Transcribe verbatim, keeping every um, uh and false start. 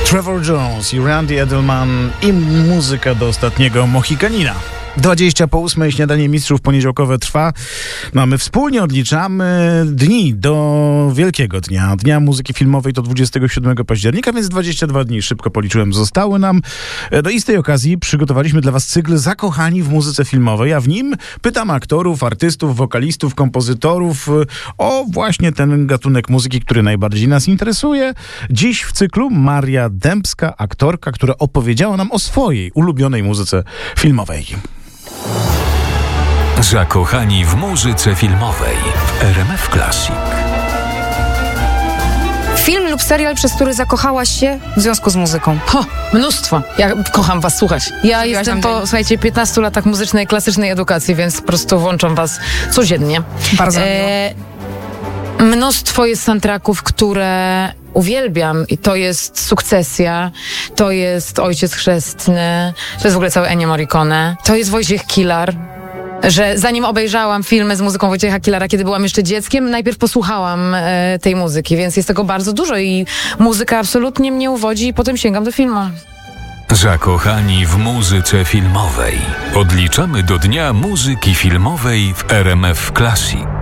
Trevor Jones i Randy Edelman i muzyka do ostatniego Mohikanina. dwadzieścia po ósmej, śniadanie mistrzów poniedziałkowe trwa. No, my wspólnie odliczamy dni do wielkiego dnia. Dnia muzyki filmowej to dwudziestego siódmego października, więc dwadzieścia dwa dni, szybko policzyłem, zostały nam. No i z tej okazji przygotowaliśmy dla was cykl Zakochani w muzyce filmowej, a w nim pytam aktorów, artystów, wokalistów, kompozytorów o właśnie ten gatunek muzyki, który najbardziej nas interesuje. Dziś w cyklu Maria Dębska, aktorka, która opowiedziała nam o swojej ulubionej muzyce filmowej. Zakochani w muzyce filmowej w R M F Classic. Film lub serial, przez który zakochałaś się w związku z muzyką? Ho, mnóstwo. Ja kocham was słuchać. Ja jestem po, słuchajcie, piętnastu latach muzycznej, klasycznej edukacji, więc po prostu włączam was codziennie. Bardzo e, Mnóstwo jest soundtracków, które uwielbiam i to jest Sukcesja, to jest Ojciec Chrzestny, to jest w ogóle cały Ennio Morricone, to jest Wojciech Kilar. Że zanim obejrzałam filmy z muzyką Wojciecha Kilara, kiedy byłam jeszcze dzieckiem, najpierw posłuchałam e, tej muzyki, więc jest tego bardzo dużo i muzyka absolutnie mnie uwodzi i potem sięgam do filmu. Zakochani w muzyce filmowej. Odliczamy do Dnia Muzyki Filmowej w R M F Classic.